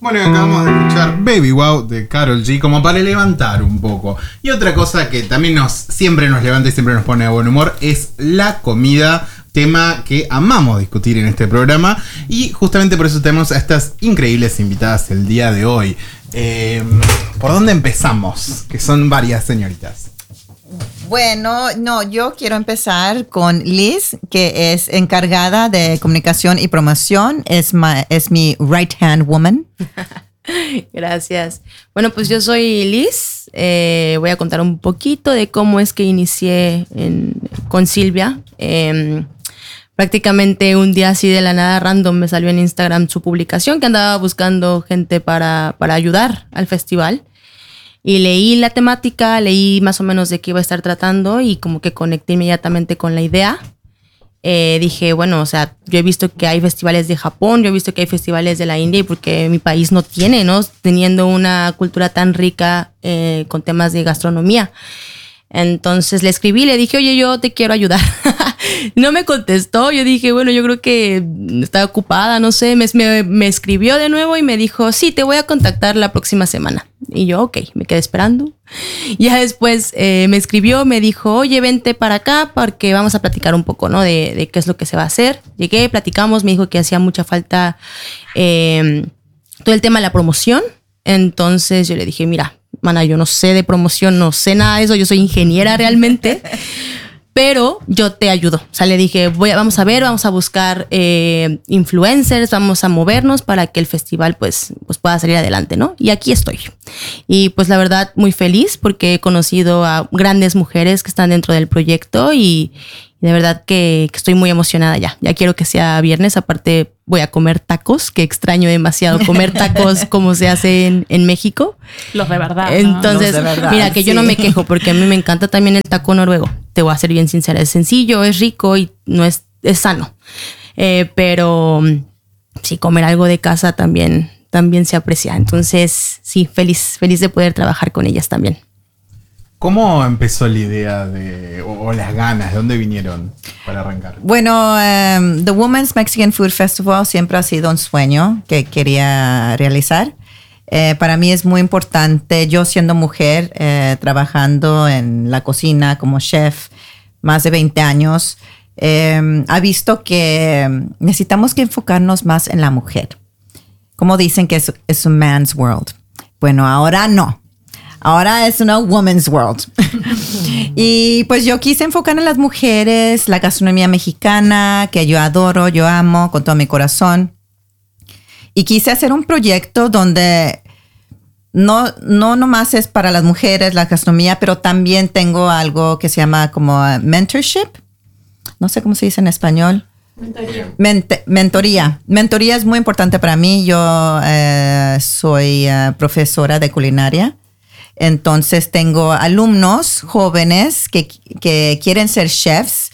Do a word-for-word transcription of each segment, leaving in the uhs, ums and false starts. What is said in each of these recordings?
Bueno, acabamos de escuchar Baby Wow de Karol G como para levantar un poco. Y otra cosa que también nos siempre nos levanta y siempre nos pone de buen humor es la comida, tema que amamos discutir en este programa. Y justamente por eso tenemos a estas increíbles invitadas el día de hoy. Eh, ¿Por dónde empezamos? Que son varias señoritas. Bueno, no, yo quiero empezar con Liz, que es encargada de comunicación y promoción. Es, ma, es mi right hand woman. Gracias. Bueno, pues yo soy Liz. Eh, voy a contar un poquito de cómo es que inicié en, con Silvia. Eh, prácticamente un día así de la nada random me salió en Instagram su publicación que andaba buscando gente para, para ayudar al festival. Y leí la temática, leí más o menos de qué iba a estar tratando y como que conecté inmediatamente con la idea. Eh, dije, bueno, o sea, yo he visto que hay festivales de Japón, yo he visto que hay festivales de la India y porque mi país no tiene, ¿no? Teniendo una cultura tan rica eh, con temas de gastronomía. Entonces le escribí, le dije, oye, yo te quiero ayudar. No me contestó, yo dije, bueno, yo creo que está ocupada, no sé. Me, me, me escribió de nuevo y me dijo, sí, te voy a contactar la próxima semana. Y yo, ok, me quedé esperando. Ya después eh, me escribió, me dijo, oye, vente para acá porque vamos a platicar un poco, ¿no? De, de qué es lo que se va a hacer. Llegué, platicamos, me dijo que hacía mucha falta eh, todo el tema de la promoción. Entonces yo le dije, mira, mana, yo no sé de promoción, no sé nada de eso, yo soy ingeniera realmente, pero yo te ayudo. O sea, le dije, voy a, vamos a ver, vamos a buscar eh, influencers, vamos a movernos para que el festival pues, pues pueda salir adelante, ¿no? Y aquí estoy. Y pues la verdad muy feliz porque he conocido a grandes mujeres que están dentro del proyecto y de verdad que, que estoy muy emocionada ya. Ya quiero que sea viernes. Aparte voy a comer tacos, que extraño demasiado comer tacos como se hace en, en México. Los de verdad. Entonces, ¿no? Los de verdad, mira, que sí. yo no me quejo porque a mí me encanta también el taco noruego. Te voy a ser bien sincera. Es sencillo, es rico y no es, es sano. Eh, pero sí, comer algo de casa también, también se aprecia. Entonces, sí, feliz, feliz de poder trabajar con ellas también. ¿Cómo empezó la idea de, o, o las ganas, de dónde vinieron para arrancar? Bueno, um, The Women's Mexican Food Festival siempre ha sido un sueño que quería realizar. Eh, para mí es muy importante, yo siendo mujer, eh, trabajando en la cocina como chef, más de veinte años, eh, ha visto que necesitamos que enfocarnos más en la mujer. Como dicen que es, es un man's world. Bueno, ahora no. Ahora es una woman's world. Y pues yo quise enfocar en las mujeres, la gastronomía mexicana, que yo adoro, yo amo con todo mi corazón. Y quise hacer un proyecto donde no, no nomás es para las mujeres la gastronomía, pero también tengo algo que se llama como mentorship. No sé cómo se dice en español. Mentoría. Mente, mentoría. Mentoría es muy importante para mí. Yo eh, soy uh, profesora de culinaria. Entonces tengo alumnos jóvenes que, que quieren ser chefs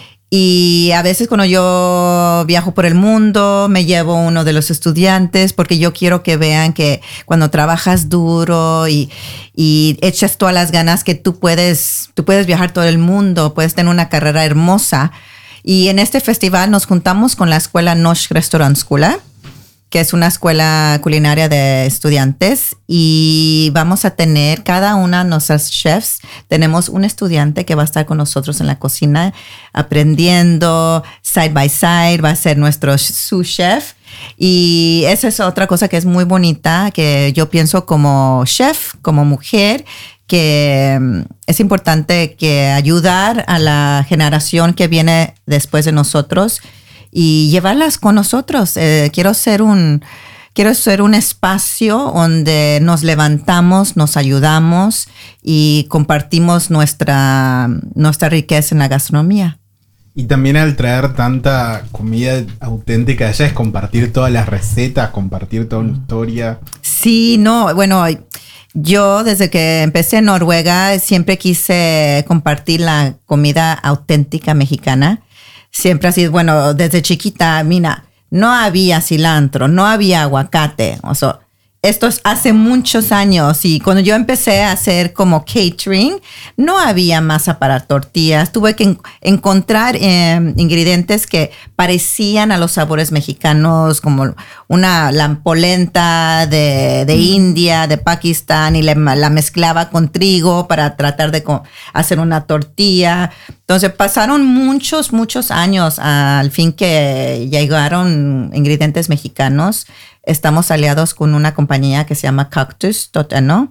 y a veces cuando yo viajo por el mundo me llevo uno de los estudiantes porque yo quiero que vean que cuando trabajas duro y, y echas todas las ganas que tú puedes, tú puedes viajar todo el mundo, puedes tener una carrera hermosa. Y en este festival nos juntamos con la escuela Nosh Restaurant School, que es una escuela culinaria de estudiantes, y vamos a tener cada una de nuestras chefs, tenemos un estudiante que va a estar con nosotros en la cocina aprendiendo side by side, va a ser nuestro sous chef, y esa es otra cosa que es muy bonita, que yo pienso como chef, como mujer, que es importante que ayudar a la generación que viene después de nosotros y llevarlas con nosotros. Eh, quiero ser un, quiero ser un espacio donde nos levantamos, nos ayudamos y compartimos nuestra, nuestra riqueza en la gastronomía. Y también al traer tanta comida auténtica de allá es compartir todas las recetas, compartir toda una historia. Sí, no, bueno, yo desde que empecé en Noruega siempre quise compartir la comida auténtica mexicana. Siempre ha sido, bueno, desde chiquita, mira, no había cilantro, no había aguacate. O sea, esto es hace muchos años y cuando yo empecé a hacer como catering, no había masa para tortillas. Tuve que en- encontrar eh, ingredientes que parecían a los sabores mexicanos, como una la polenta de, de India, de Pakistán, y le- la mezclaba con trigo para tratar de co- hacer una tortilla. Entonces pasaron muchos, muchos años al fin que llegaron ingredientes mexicanos. Estamos aliados con una compañía que se llama Cactus punto eno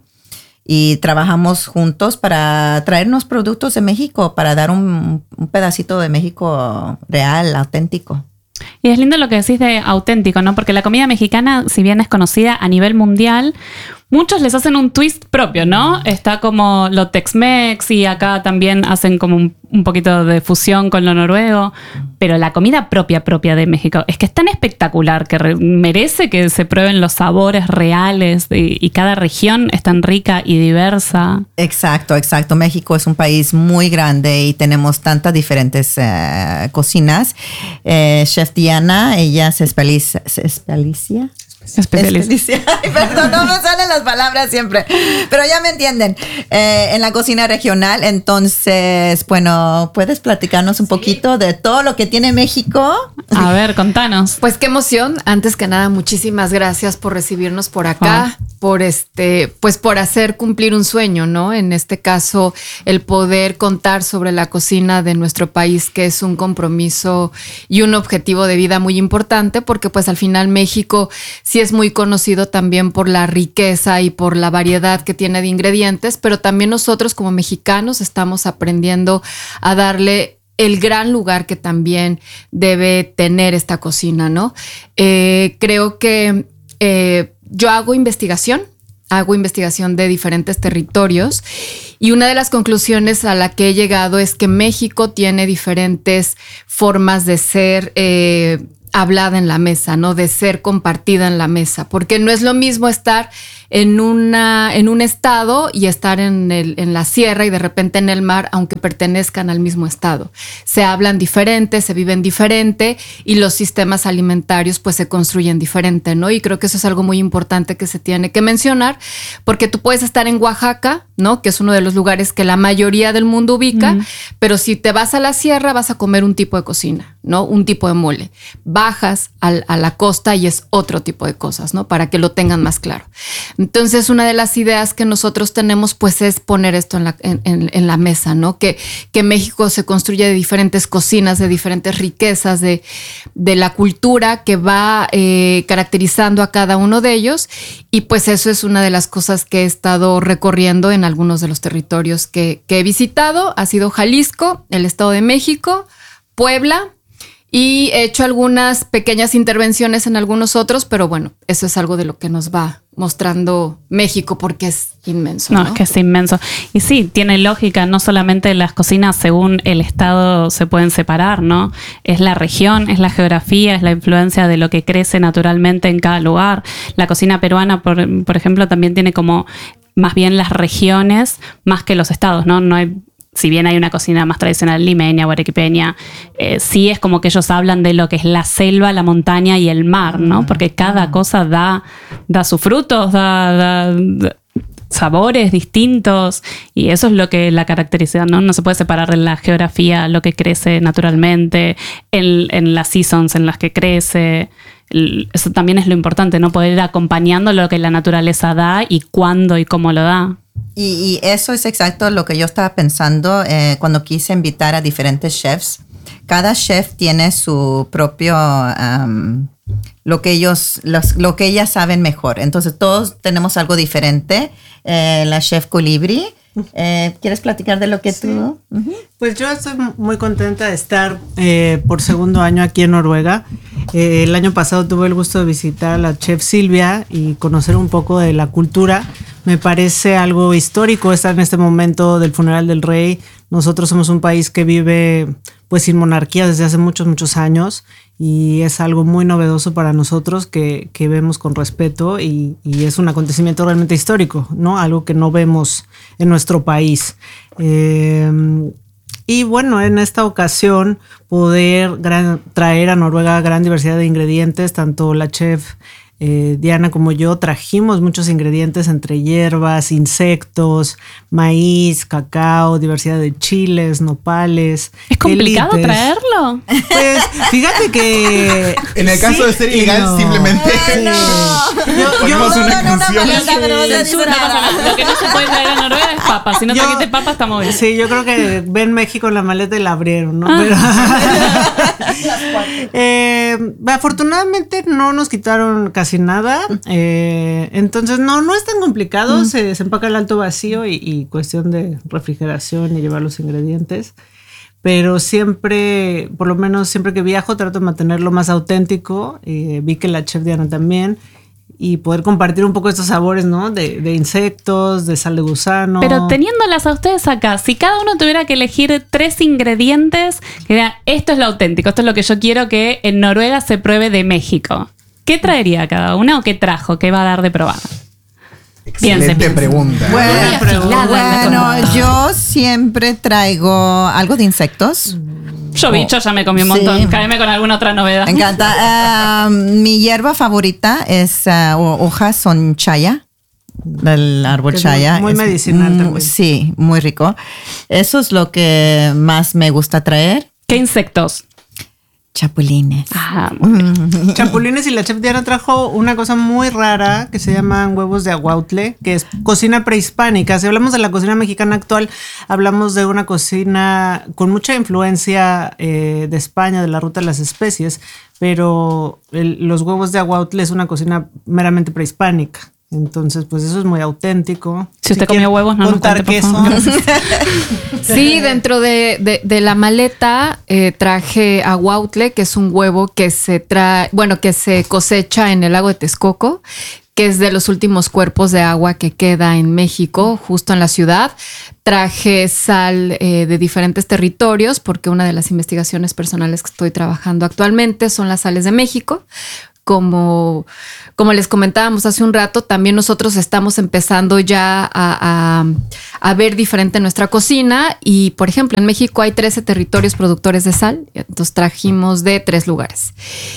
y trabajamos juntos para traernos productos de México, para dar un, un pedacito de México real, auténtico. Y es lindo lo que decís de auténtico, ¿no? Porque la comida mexicana, si bien es conocida a nivel mundial, muchos les hacen un twist propio, ¿no? Está como lo Tex-Mex y acá también hacen como un, un poquito de fusión con lo noruego. Pero la comida propia, propia de México es que es tan espectacular que re- merece que se prueben los sabores reales y, y cada región es tan rica y diversa. Exacto, exacto. México es un país muy grande y tenemos tantas diferentes eh, cocinas. Eh, Chef Diana, ella se especializa. ¿Se especializa? Especialista. Especializa. Ay, perdón, no me salen las palabras siempre, pero ya me entienden. Eh, en la cocina regional, entonces, bueno, ¿puedes platicarnos un poquito de todo lo que tiene México? A ver, contanos. Pues qué emoción. Antes que nada, muchísimas gracias por recibirnos por acá, por este, pues por hacer cumplir un sueño, ¿no? En este caso, el poder contar sobre la cocina de nuestro país, que es un compromiso y un objetivo de vida muy importante, porque pues al final México sí es muy conocido también por la riqueza y por la variedad que tiene de ingredientes, pero también nosotros como mexicanos estamos aprendiendo a darle el gran lugar que también debe tener esta cocina, ¿no? Eh, creo que eh, yo hago investigación, hago investigación de diferentes territorios y una de las conclusiones a la que he llegado es que México tiene diferentes formas de ser eh, hablada en la mesa, ¿no? De ser compartida en la mesa, porque no es lo mismo estar en una en un estado y estar en el en la sierra y de repente en el mar, aunque pertenezcan al mismo estado. Se hablan diferente, se viven diferente y los sistemas alimentarios pues se construyen diferente, ¿no? Y creo que eso es algo muy importante que se tiene que mencionar, porque tú puedes estar en Oaxaca, ¿no? Que es uno de los lugares que la mayoría del mundo ubica, mm. pero si te vas a la sierra vas a comer un tipo de cocina, ¿no? Un tipo de mole. Bajas al, a la costa y es otro tipo de cosas, ¿no? Para que lo tengan más claro. Entonces, una de las ideas que nosotros tenemos, pues, es poner esto en la, en, en, en la mesa, ¿no? Que, que México se construye de diferentes cocinas, de diferentes riquezas, de, de la cultura que va eh, caracterizando a cada uno de ellos. Y pues eso es una de las cosas que he estado recorriendo en algunos de los territorios que, que he visitado. Ha sido Jalisco, el Estado de México, Puebla, y he hecho algunas pequeñas intervenciones en algunos otros, pero bueno, eso es algo de lo que nos va mostrando México porque es inmenso. No, no, es que es inmenso. Y sí, tiene lógica, no solamente las cocinas según el estado se pueden separar, ¿no? Es la región, es la geografía, es la influencia de lo que crece naturalmente en cada lugar. La cocina peruana, por, por ejemplo, también tiene como más bien las regiones más que los estados, ¿no? No hay... Si bien hay una cocina más tradicional limeña o arequipeña, eh, sí es como que ellos hablan de lo que es la selva, la montaña y el mar, ¿no? Porque cada cosa da, da sus frutos, da, da, da sabores distintos y eso es lo que la caracteriza, ¿no? No se puede separar en la geografía lo que crece naturalmente, en, en las seasons en las que crece. Eso también es lo importante, ¿no? Poder ir acompañando lo que la naturaleza da y cuándo y cómo lo da. Y, y eso es exacto lo que yo estaba pensando eh, cuando quise invitar a diferentes chefs. Cada chef tiene su propio, um, lo que ellos, los, lo que ellas saben mejor. Entonces todos tenemos algo diferente. Eh, la chef Colibri, eh, ¿quieres platicar de lo que sí. tú? Uh-huh. Pues yo estoy muy contenta de estar eh, por segundo año aquí en Noruega. Eh, el año pasado tuve el gusto de visitar a la chef Silvia y conocer un poco de la cultura. Me parece algo histórico estar en este momento del funeral del rey. Nosotros somos un país que vive pues sin monarquía desde hace muchos, muchos años y es algo muy novedoso para nosotros que, que vemos con respeto y, y es un acontecimiento realmente histórico, ¿no? Algo que no vemos en nuestro país. Eh, Y bueno, en esta ocasión, poder gran, traer a Noruega gran diversidad de ingredientes, tanto la chef Eh, Diana como yo trajimos muchos ingredientes entre hierbas, insectos, maíz, cacao, diversidad de chiles, nopales. ¿Es complicado élites. traerlo? Pues fíjate que En el caso sí de ser y ilegal, no. simplemente Sí. Yo- ponemos yo- una canción. Censura, no pasa nada. Lo que no se puede traer a Noruega es papa. Si no Yo- trajiste papa, estamos bien. Sí, yo creo que ven México en la maleta y la abrieron, ¿no? Pero, eh, afortunadamente no nos quitaron casi nada. Eh, entonces, no, no es tan complicado. Mm. Se, se empaca el alto vacío y, y cuestión de refrigeración y llevar los ingredientes. Pero siempre, por lo menos siempre que viajo, trato de mantenerlo más auténtico. Eh, vi que la chef Diana también. Y poder compartir un poco estos sabores, ¿no? De, de insectos, de sal de gusano. Pero teniéndolas a ustedes acá, si cada uno tuviera que elegir tres ingredientes, que digan, esto es lo auténtico, esto es lo que yo quiero que en Noruega se pruebe de México, ¿qué traería cada una o qué trajo? ¿Qué va a dar de probar? Excelente Piensen. pregunta. Bueno, Muy afilada, bueno, yo siempre traigo algo de insectos. Yo bicho ya me comí un montón. Sí. Cáeme con alguna otra novedad. Me encanta. Ah, mi hierba favorita es ah, ho- hojas son chaya, del árbol Que es chaya. muy- muy Es medicinal mu- también. Sí, muy rico. Eso es lo que más me gusta traer. ¿Qué insectos? Chapulines. Ah, muy bien. Chapulines, y la chef Diana trajo una cosa muy rara que se llaman huevos de aguautle, que es cocina prehispánica. Si hablamos de la cocina mexicana actual, hablamos de una cocina con mucha influencia eh, de España, de la ruta de las especies, pero el- los huevos de aguautle es una cocina meramente prehispánica. Entonces, pues eso es muy auténtico. Si usted comió quieren huevos, no nos contar cuente, qué por son. favor. Sí, dentro de, de- de la maleta eh, traje aguautle, que es un huevo que se trae, bueno, que se cosecha en el lago de Texcoco, que es de los últimos cuerpos de agua que queda en México, justo en la ciudad. Traje sal eh, de diferentes territorios, porque una de las investigaciones personales que estoy trabajando actualmente son las sales de México. Como, como les comentábamos hace un rato, también nosotros estamos empezando ya a, a, a ver diferente nuestra cocina. Y, por ejemplo, en México hay trece territorios productores de sal. Entonces trajimos de tres lugares.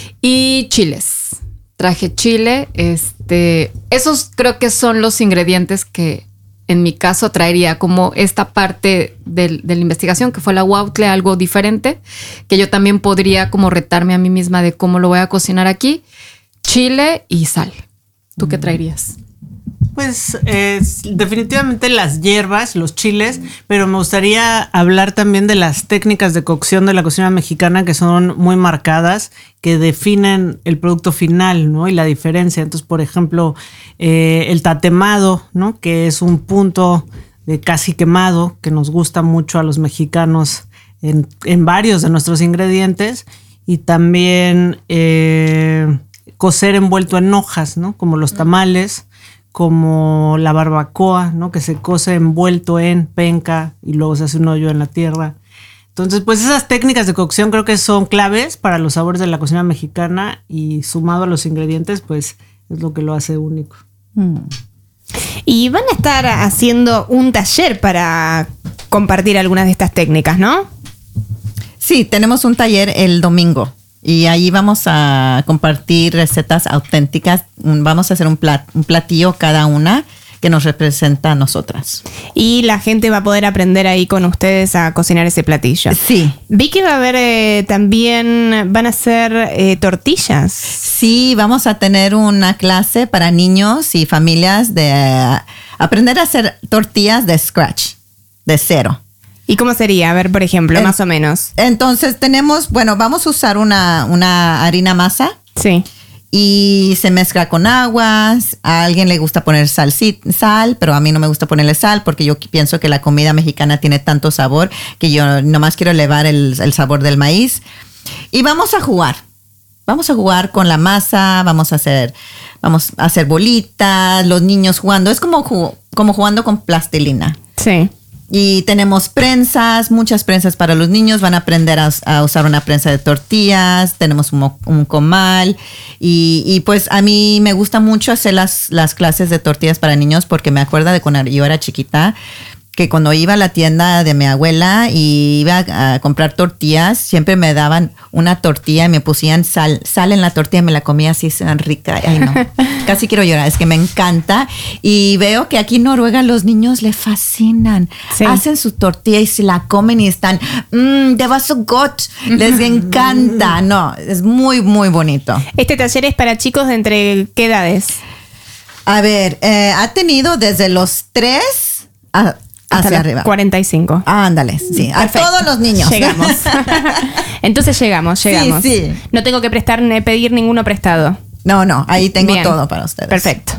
Y chiles. Traje chile. Este, esos creo que son los ingredientes que en mi caso traería, como esta parte del, de la investigación, que fue la aguautle, algo diferente, que yo también podría como retarme a mí misma de cómo lo voy a cocinar aquí. Chile y sal. ¿Tú qué traerías? Pues eh, definitivamente las hierbas, los chiles, pero me gustaría hablar también de las técnicas de cocción de la cocina mexicana, que son muy marcadas, que definen el producto final, ¿no? Y la diferencia. Entonces, por ejemplo, eh, el tatemado, ¿no? Que es un punto de casi quemado que nos gusta mucho a los mexicanos en, en varios de nuestros ingredientes. Y también eh, cocer envuelto en hojas, ¿no? Como los tamales, como la barbacoa, ¿no? Que se cose envuelto en penca y luego se hace un hoyo en la tierra. Entonces, pues esas técnicas de cocción creo que son claves para los sabores de la cocina mexicana, y sumado a los ingredientes, pues es lo que lo hace único. Y van a estar haciendo un taller para compartir algunas de estas técnicas, ¿no? Sí, tenemos un taller el domingo y ahí vamos a compartir recetas auténticas. Un- Vamos a hacer un, plat- un platillo cada una que nos representa a nosotras. Y la gente va a poder aprender ahí con ustedes a cocinar ese platillo. Sí. Vi que va a haber eh, también, van a hacer eh, tortillas. Sí, vamos a tener una clase para niños y familias de eh, aprender a hacer tortillas de scratch, de cero. ¿Y cómo sería? A ver, por ejemplo, En- más o menos. Entonces tenemos, bueno, vamos a usar una, una harina masa Sí. y se mezcla con aguas. A alguien le gusta poner salsi- sal, pero a mí no me gusta ponerle sal porque yo pienso que la comida mexicana tiene tanto sabor que yo nomás quiero elevar el, el sabor del maíz. Y vamos a jugar. Vamos a jugar con la masa, vamos a hacer, vamos a hacer bolitas, los niños jugando. Es como, ju- como jugando con plastilina. Sí. Y tenemos prensas, muchas prensas para los niños. Van a aprender a, a usar una prensa de tortillas. Tenemos un, mo- un comal. Y, y pues a mí me gusta mucho hacer las, las clases de tortillas para niños porque me acuerdo de cuando yo era chiquita que cuando iba a la tienda de mi abuela y iba a comprar tortillas, siempre me daban una tortilla y me pusían sal, sal en la tortilla y me la comía así tan rica. Ay, no, casi quiero llorar, es que me encanta. Y veo que aquí en Noruega los niños le fascinan. Sí. Hacen su tortilla y se la comen y están, mmm, det var så gott. Les encanta. No, es muy, muy bonito. Este taller es para chicos de entre qué edades? A ver, eh, ha tenido desde los tres a hasta hacia arriba. cuarenta y cinco. Ah, ándale, sí. Perfecto. A todos los niños. Llegamos. Entonces llegamos, llegamos. Sí, sí. No tengo que prestar, pedir ninguno prestado. No, no, ahí tengo Bien. todo para ustedes. Perfecto.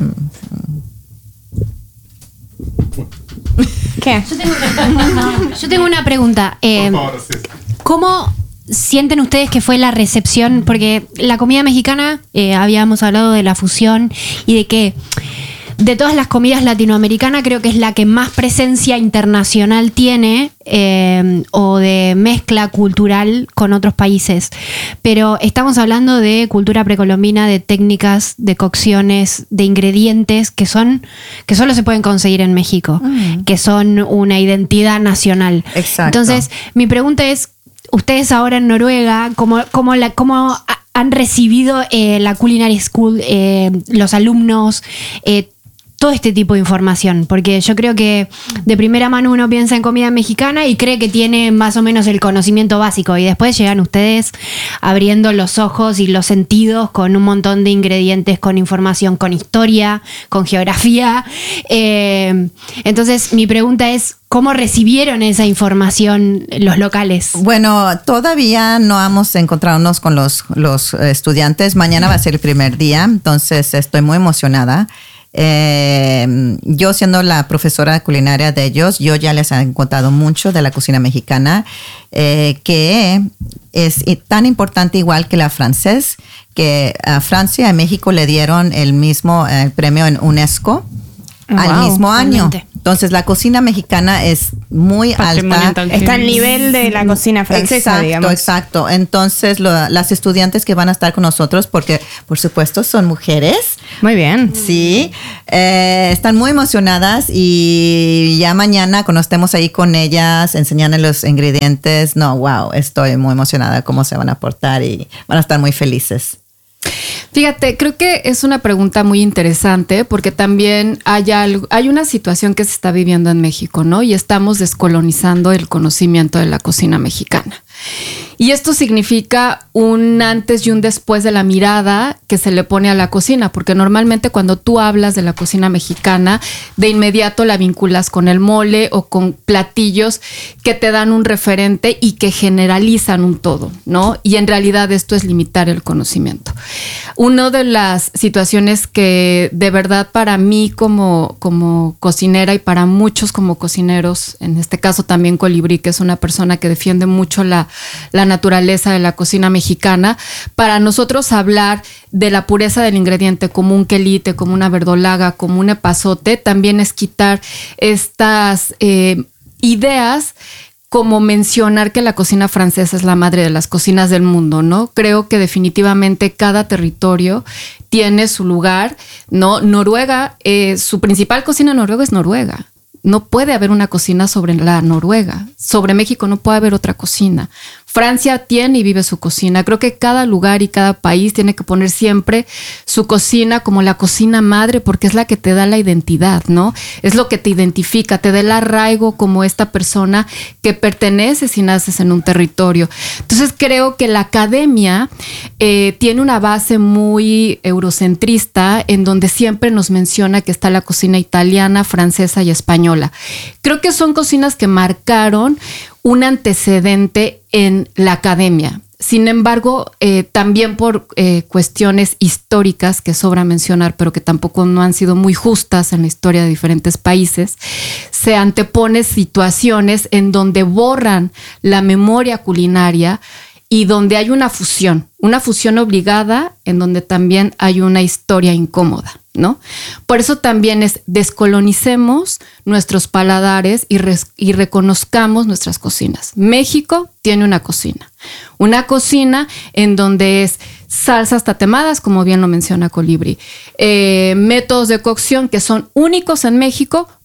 ¿Qué? Yo tengo una, yo tengo una pregunta. Eh, Por favor, sí. ¿Cómo sienten ustedes que fue la recepción? Porque la comida mexicana, eh, habíamos hablado de la fusión y de que de todas las comidas latinoamericanas creo que es la que más presencia internacional tiene, eh, o de mezcla cultural con otros países. Pero estamos hablando de cultura precolombina, de técnicas, de cocciones, de ingredientes que son que solo se pueden conseguir en México, mm. que son una identidad nacional. Exacto. Entonces, mi pregunta es, ustedes ahora en Noruega, ¿cómo, cómo, la, cómo han recibido eh, la Culinary School, eh, los alumnos, eh, todo este tipo de información? Porque yo creo que de primera mano uno piensa en comida mexicana y cree que tiene más o menos el conocimiento básico, y después llegan ustedes abriendo los ojos y los sentidos con un montón de ingredientes, con información, con historia, con geografía. Eh, entonces mi pregunta es, ¿cómo recibieron esa información los locales? Bueno, todavía no hemos encontrado con los, los estudiantes. Mañana va a ser el primer día, entonces estoy muy emocionada. Eh, yo siendo la profesora culinaria de ellos, yo ya les he contado mucho de la cocina mexicana, eh, que es tan importante igual que la francés, que a Francia y México le dieron el mismo eh, premio en UNESCO. Wow, al mismo año. Realmente. Entonces la cocina mexicana es muy alta. Está al nivel de la cocina francesa, exacto, digamos. Exacto. Entonces lo, las estudiantes que van a estar con nosotros, porque por supuesto son mujeres. Muy bien. Sí. Eh, están muy emocionadas y ya mañana cuando estemos ahí con ellas, enseñándoles los ingredientes, no, wow, estoy muy emocionada cómo se van a portar y van a estar muy felices. Fíjate, creo que es una pregunta muy interesante porque también hay algo, hay una situación que se está viviendo en México, ¿no? Y estamos descolonizando el conocimiento de la cocina mexicana. Y esto significa un antes y un después de la mirada que se le pone a la cocina, porque normalmente cuando tú hablas de la cocina mexicana, de inmediato la vinculas con el mole o con platillos que te dan un referente y que generalizan un todo, ¿no? Y en realidad esto es limitar el conocimiento. Una de las situaciones que de verdad para mí como, como cocinera y para muchos como cocineros, en este caso también Colibrí, que es una persona que defiende mucho la, la naturaleza de la cocina mexicana, para nosotros hablar de la pureza del ingrediente como un quelite, como una verdolaga, como un epazote, también es quitar estas eh, ideas como mencionar que la cocina francesa es la madre de las cocinas del mundo, ¿no? Creo que definitivamente cada territorio tiene su lugar, ¿no? Noruega, eh, su principal cocina en Noruega es Noruega. No puede haber una cocina sobre la Noruega. Sobre México no puede haber otra cocina. Francia tiene y vive su cocina. Creo que cada lugar y cada país tiene que poner siempre su cocina como la cocina madre, porque es la que te da la identidad, ¿no? Es lo que te identifica, te da el arraigo como esta persona que perteneces y naces en un territorio. Entonces creo que la academia eh, tiene una base muy eurocentrista en donde siempre nos menciona que está la cocina italiana, francesa y española. Creo que son cocinas que marcaron un antecedente en la academia. Sin embargo, eh, también por eh, cuestiones históricas que sobra mencionar, pero que tampoco no han sido muy justas en la historia de diferentes países, se antepone situaciones en donde borran la memoria culinaria y donde hay una fusión, una fusión obligada en donde también hay una historia incómoda, ¿no? Por eso también es descolonicemos nuestros paladares y, res, y reconozcamos nuestras cocinas. México tiene una cocina, una cocina en donde es salsas tatemadas, como bien lo menciona Colibrí, eh, métodos de cocción que son únicos en México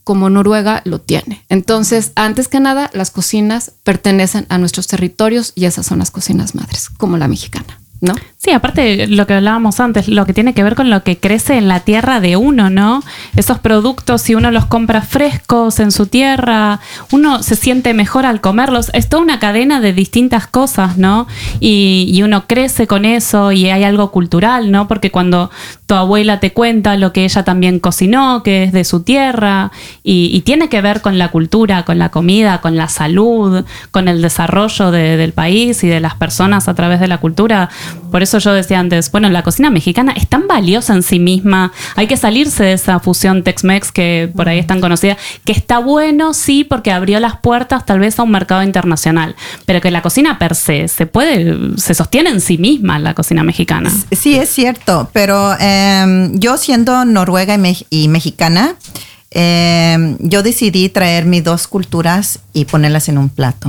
como Noruega lo tiene. Entonces, antes que nada, las cocinas pertenecen a nuestros territorios y esas son las cocinas madres, como la mexicana, ¿no? Sí, aparte lo que hablábamos antes, lo que tiene que ver con lo que crece en la tierra de uno, ¿no? Esos productos, si uno los compra frescos en su tierra, uno se siente mejor al comerlos. Es toda una cadena de distintas cosas, ¿no? Y, y uno crece con eso y hay algo cultural, ¿no? Porque cuando tu abuela te cuenta lo que ella también cocinó, que es de su tierra, y, y tiene que ver con la cultura, con la comida, con la salud, con el desarrollo de, del país y de las personas a través de la cultura. Por eso yo decía antes, bueno, la cocina mexicana es tan valiosa en sí misma, hay que salirse de esa fusión Tex-Mex que por ahí es tan conocida, que está bueno, sí, porque abrió las puertas tal vez a un mercado internacional, pero que la cocina per se, se puede, se sostiene en sí misma la cocina mexicana. Sí, es cierto, pero eh, yo siendo noruega y, me- y mexicana, eh, yo decidí traer mis dos culturas y ponerlas en un plato.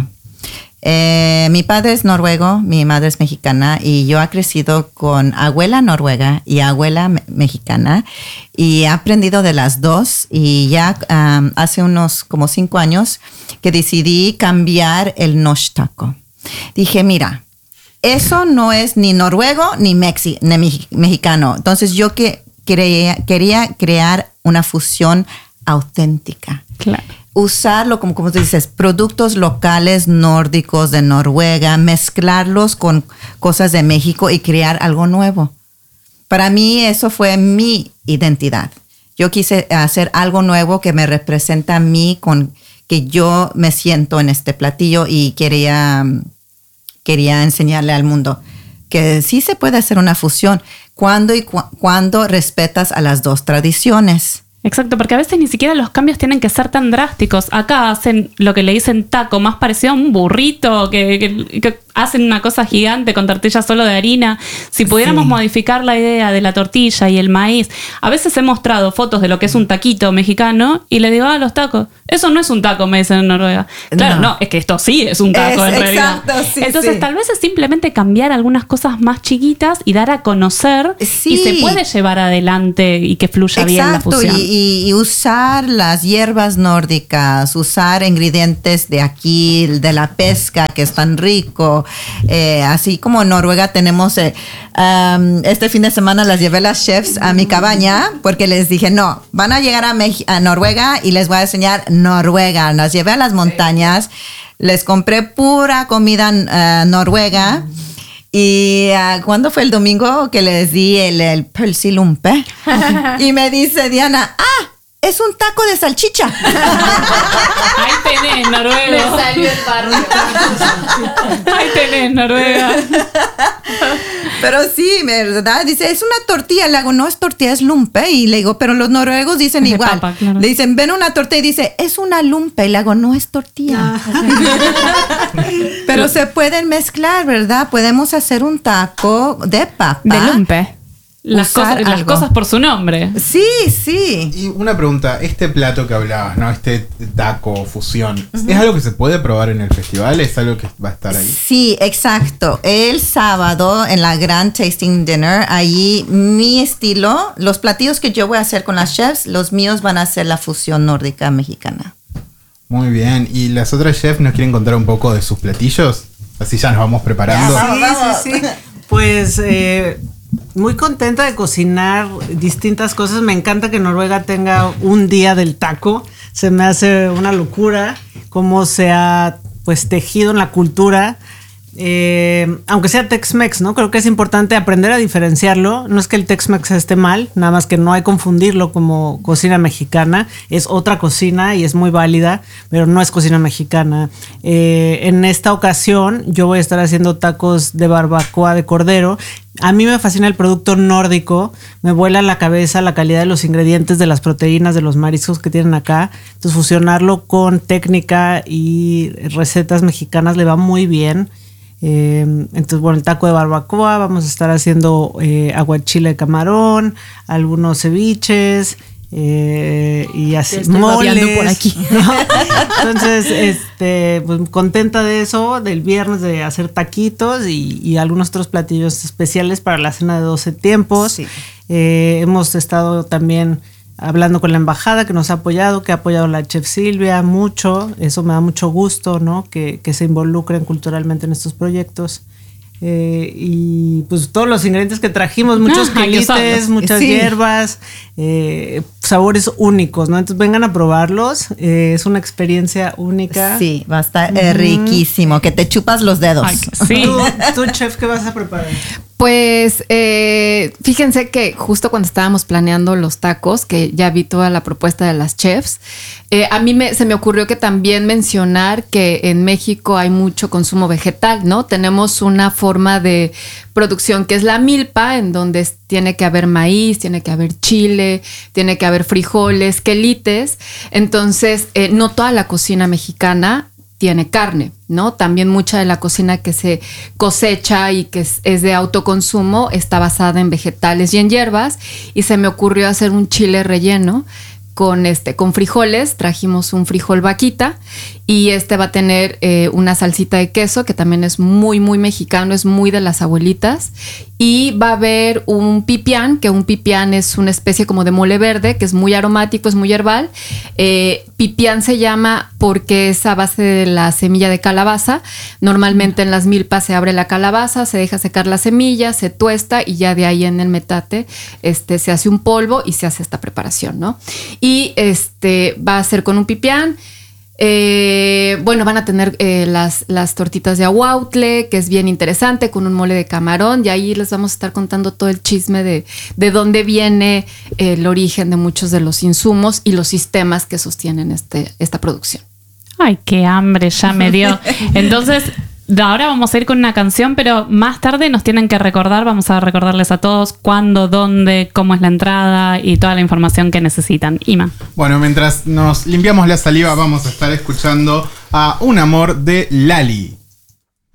Eh, mi padre es noruego, mi madre es mexicana y yo he crecido con abuela noruega y abuela me- mexicana y he aprendido de las dos y ya um, hace unos como cinco años que decidí cambiar el nosh taco. Dije, mira, eso no es ni noruego ni, mexi- ni mex- mexicano. Entonces yo que, quería, quería crear una fusión auténtica. Claro. Usarlo, como, como tú dices, productos locales nórdicos de Noruega, mezclarlos con cosas de México y crear algo nuevo. Para mí eso fue mi identidad. Yo quise hacer algo nuevo que me representa a mí, con que yo me siento en este platillo y quería, quería enseñarle al mundo que sí se puede hacer una fusión cuando, y cu- cuando respetas a las dos tradiciones. Exacto, porque a veces ni siquiera los cambios tienen que ser tan drásticos. Acá hacen lo que le dicen taco, más parecido a un burrito, que, que, que hacen una cosa gigante con tortilla solo de harina. Si pudiéramos Sí. modificar la idea de la tortilla y el maíz, a veces he mostrado fotos de lo que es un taquito mexicano y le digo, ah, los tacos, eso no es un taco, me dicen en Noruega. Claro, no, No. es que esto sí es un taco Es- en realidad. exacto, sí, Entonces sí. tal vez es simplemente cambiar algunas cosas más chiquitas y dar a conocer Sí. y se puede llevar adelante y que fluya bien la fusión. y, y- y usar las hierbas nórdicas, usar ingredientes de aquí, de la pesca, que es tan rico. Eh, así como en Noruega tenemos, eh, um, este fin de semana las llevé las chefs a mi cabaña porque les dije, no, van a llegar a, Mex- a Noruega y les voy a enseñar Noruega. Las llevé a las montañas, les compré pura comida eh, noruega. Y uh, ¿cuándo fue el domingo que les di el, el pølselumpe? Y me dice Diana, ah, es un taco de salchicha. Ahí tenés, Noruega. salió el barrio. Ahí tenés, Noruega. Pero sí, ¿verdad? Dice, es una tortilla. Le hago, no es tortilla, es lumpe. Y le digo, pero los noruegos dicen Es de igual. papa, claro. Le dicen, ven una tortilla y dice, es una lumpe. Y le hago, no es tortilla. Pero se pueden mezclar, ¿verdad? Podemos hacer un taco de papa. De lumpe. Las, Usar cosas, las algo. cosas por su nombre. Sí, sí. Y una pregunta, este plato que hablabas, ¿no? Este taco fusión, ¿es algo que se puede probar en el festival? ¿Es algo que va a estar ahí? Sí, exacto. El sábado en la Grand Tasting Dinner, ahí mi estilo, los platillos que yo voy a hacer con las chefs, los míos van a ser la fusión nórdica mexicana. Muy bien. ¿Y las otras chefs nos quieren contar un poco de sus platillos? Así ya nos vamos preparando. Vamos, vamos. Sí, sí, sí. Pues eh, muy contenta de cocinar distintas cosas. Me encanta que Noruega tenga un día del taco. Se me hace una locura cómo se ha pues tejido en la cultura. Eh, aunque sea Tex-Mex, ¿no? Creo que es importante aprender a diferenciarlo. No es que el Tex-Mex esté mal, nada más que no hay que confundirlo como cocina mexicana. Es otra cocina y es muy válida, pero no es cocina mexicana. Eh, en esta ocasión yo voy a estar haciendo tacos de barbacoa de cordero. A mí me fascina el producto nórdico, me vuela la cabeza la calidad de los ingredientes, de las proteínas, de los mariscos que tienen acá. Entonces fusionarlo con técnica y recetas mexicanas le va muy bien. Eh, entonces, bueno, el taco de barbacoa, vamos a estar haciendo eh, aguachile de camarón, algunos ceviches eh, y así, Te estoy babeando moles. por aquí. ¿no? Entonces, este, pues contenta de eso, del viernes de hacer taquitos y, y algunos otros platillos especiales para la cena de doce tiempos. Sí. Eh, hemos estado también hablando con la embajada que nos ha apoyado, que ha apoyado la chef Silvia mucho. Eso me da mucho gusto, ¿no? Que, que se involucren culturalmente en estos proyectos. Eh, y pues todos los ingredientes que trajimos, muchos Ah, hay que quelites, usarlos. muchas Sí. hierbas, eh, sabores únicos, ¿no? Entonces vengan a probarlos, eh, es una experiencia única. Sí, va a estar eh, riquísimo, que te chupas los dedos. Ay, sí. ¿Tú, tú, chef, qué vas a preparar? Pues eh, fíjense que justo cuando estábamos planeando los tacos, que ya vi toda la propuesta de las chefs, eh, a mí me, se me ocurrió que también mencionar que en México hay mucho consumo vegetal, ¿no? Tenemos una forma de producción que es la milpa, en donde es- tiene que haber maíz, tiene que haber chile, tiene que haber frijoles, quelites. Entonces, eh, no toda la cocina mexicana tiene carne, ¿no? También mucha de la cocina que se cosecha y que es, es de autoconsumo está basada en vegetales y en hierbas, y se me ocurrió hacer un chile relleno con este con frijoles. Trajimos un frijol vaquita y este va a tener eh, una salsita de queso que también es muy muy mexicano, es muy de las abuelitas, y va a haber un pipián, que un pipián es una especie como de mole verde que es muy aromático, es muy herbal. Eh, pipián se llama porque es a base de la semilla de calabaza. Normalmente en las milpas se abre la calabaza, se deja secar la semilla, se tuesta y ya de ahí en el metate este, se hace un polvo y se hace esta preparación, ¿no? Y este va a ser con un pipián. Eh, bueno, van a tener eh, las, las tortitas de ahuautle, que es bien interesante, con un mole de camarón, y ahí les vamos a estar contando todo el chisme de, de dónde viene eh, el origen de muchos de los insumos y los sistemas que sostienen este, esta producción. Ay, qué hambre ya me dio. Entonces, de ahora vamos a ir con una canción, pero más tarde nos tienen que recordar, vamos a recordarles a todos cuándo, dónde, cómo es la entrada y toda la información que necesitan. Ima. Bueno, mientras nos limpiamos la saliva, vamos a estar escuchando a Un Amor de Lali.